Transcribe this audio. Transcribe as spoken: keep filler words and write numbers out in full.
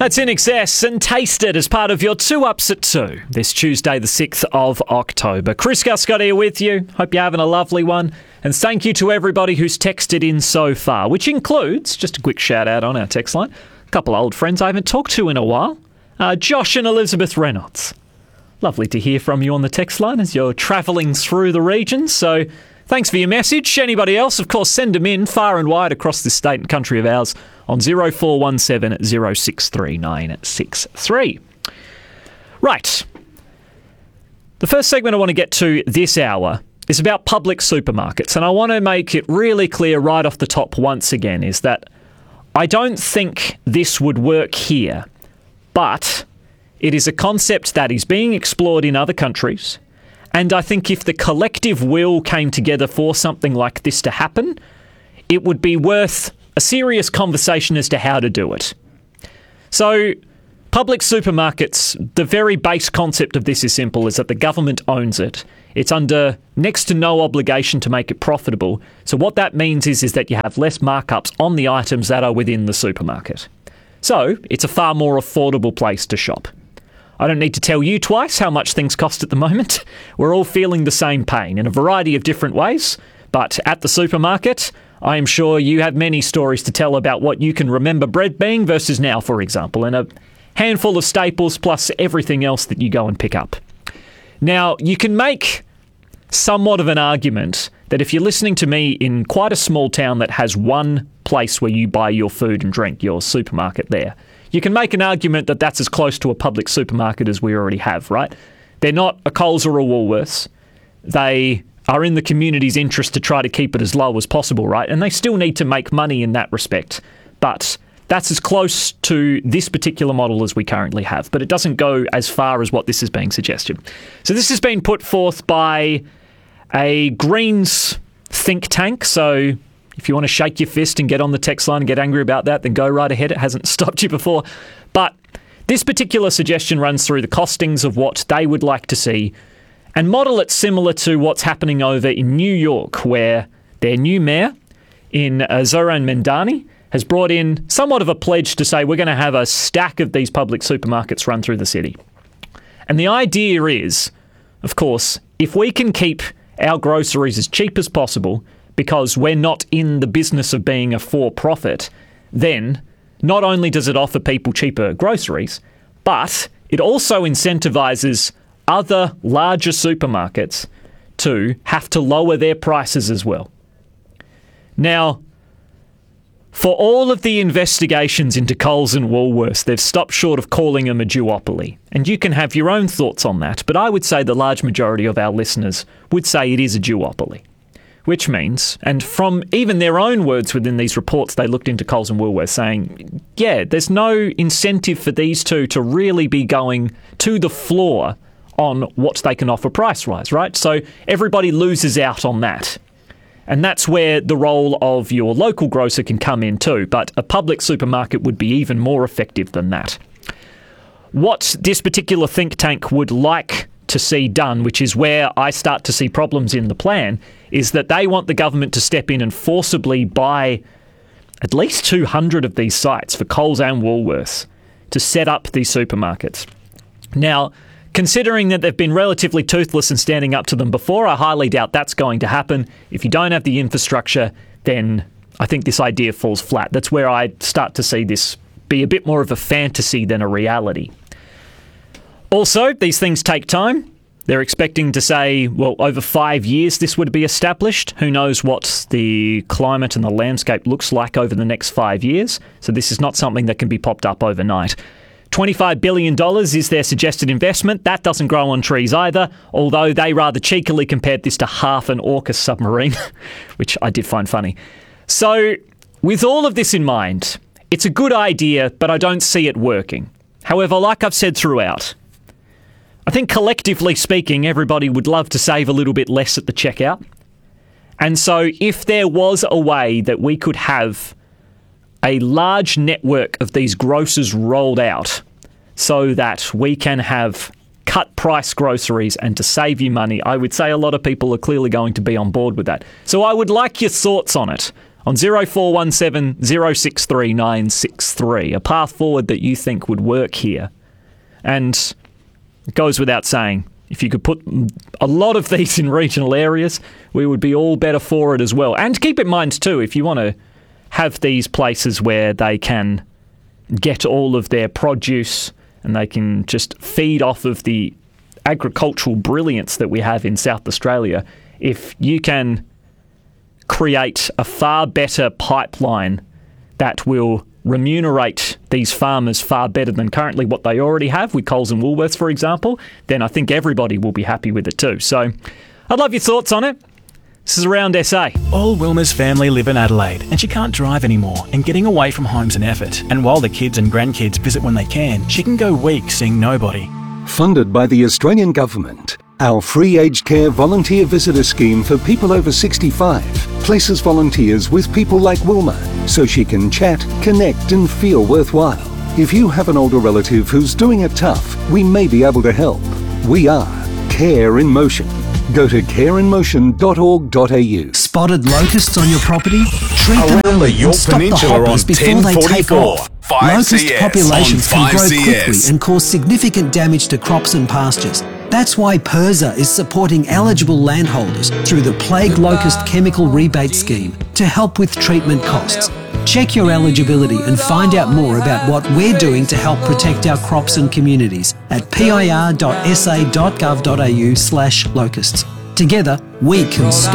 That's In Excess and Taste It as part of your Two Ups at Two this Tuesday, the sixth of October. Chris Guscott here with you. Hope you're having a lovely one. And thank you to everybody who's texted in so far, which includes, just a quick shout out on our text line, a couple of old friends I haven't talked to in a while. Uh, Josh and Elizabeth Reynolds. Lovely to hear from you on the text line as you're travelling through the region. So thanks for your message. Anybody else, of course, send them in far and wide across this state and country of ours on zero four one seven zero six three nine six three. Right. The first segment I want to get to this hour is about public supermarkets. And I want to make it really clear right off the top once again is that I don't think this would work here, but it is a concept that is being explored in other countries. And I think if the collective will came together for something like this to happen, it would be worth a serious conversation as to how to do it. So, public supermarkets, the very base concept of this is simple, is that the government owns it. It's under next to no obligation to make it profitable. So what that means is, is that you have less markups on the items that are within the supermarket. So, it's a far more affordable place to shop. I don't need to tell you twice how much things cost at the moment. We're all feeling the same pain in a variety of different ways. But at the supermarket, I am sure you have many stories to tell about what you can remember bread being versus now, for example, and a handful of staples plus everything else that you go and pick up. Now, you can make somewhat of an argument that if you're listening to me in quite a small town that has one place where you buy your food and drink, your supermarket there, you can make an argument that that's as close to a public supermarket as we already have, right? They're not a Coles or a Woolworths. They are in the community's interest to try to keep it as low as possible, right? And they still need to make money in that respect. But that's as close to this particular model as we currently have. But it doesn't go as far as what this is being suggested. So this has been put forth by a Greens think tank. So if you want to shake your fist and get on the text line and get angry about that, then go right ahead. It hasn't stopped you before. But this particular suggestion runs through the costings of what they would like to see and model it similar to what's happening over in New York, where their new mayor in uh, Zoran Mandani has brought in somewhat of a pledge to say we're going to have a stack of these public supermarkets run through the city. And the idea is, of course, if we can keep our groceries as cheap as possible because we're not in the business of being a for-profit, then not only does it offer people cheaper groceries, but it also incentivizes other larger supermarkets to have to lower their prices as well. Now, for all of the investigations into Coles and Woolworths, they've stopped short of calling them a duopoly. And you can have your own thoughts on that, but I would say the large majority of our listeners would say it is a duopoly. Which means, and from even their own words within these reports, they looked into Coles and Woolworths saying, yeah, there's no incentive for these two to really be going to the floor on what they can offer price-wise, right? So everybody loses out on that. And that's where the role of your local grocer can come in too. But a public supermarket would be even more effective than that. What this particular think tank would like to see done, which is where I start to see problems in the plan, is that they want the government to step in and forcibly buy at least two hundred of these sites for Coles and Woolworths to set up these supermarkets. Now, considering that they've been relatively toothless and standing up to them before, I highly doubt that's going to happen. If you don't have the infrastructure, then I think this idea falls flat. That's where I start to see this be a bit more of a fantasy than a reality. Also, these things take time. They're expecting to say, well, over five years this would be established. Who knows what the climate and the landscape looks like over the next five years. So this is not something that can be popped up overnight. twenty-five billion dollars is their suggested investment. That doesn't grow on trees either, although they rather cheekily compared this to half an AUKUS submarine, which I did find funny. So, with all of this in mind, it's a good idea, but I don't see it working. However, like I've said throughout, I think collectively speaking, everybody would love to save a little bit less at the checkout. And so if there was a way that we could have a large network of these grocers rolled out so that we can have cut price groceries and to save you money, I would say a lot of people are clearly going to be on board with that. So I would like your thoughts on it. on zero four one seven, zero six three nine six three. A path forward that you think would work here. And it goes without saying, if you could put a lot of these in regional areas, we would be all better for it as well. And keep in mind too, if you want to have these places where they can get all of their produce and they can just feed off of the agricultural brilliance that we have in South Australia, if you can create a far better pipeline that will remunerate these farmers far better than currently what they already have with Coles and Woolworths, for example, then I think everybody will be happy with it too. So I'd love your thoughts on it. This is Around S A. All Wilma's family live in Adelaide and she can't drive anymore, and getting away from home's an effort. And while the kids and grandkids visit when they can, she can go weeks seeing nobody. Funded by the Australian Government, our free aged care volunteer visitor scheme for people over sixty-five places volunteers with people like Wilma so she can chat, connect and feel worthwhile. If you have an older relative who's doing it tough, we may be able to help. We are Care in Motion. Go to care in motion dot org dot a u. Spotted locusts on your property? Treat them Around the York and stop the Peninsula hoppers on before they take off. Locust five C S populations on can grow five C S. quickly and cause significant damage to crops and pastures. That's why PIRSA is supporting eligible landholders through the Plague Locust Chemical Rebate Scheme to help with treatment costs. Check your eligibility and find out more about what we're doing to help protect our crops and communities at pir dot s a dot gov dot a u slash locusts. Together, we can stop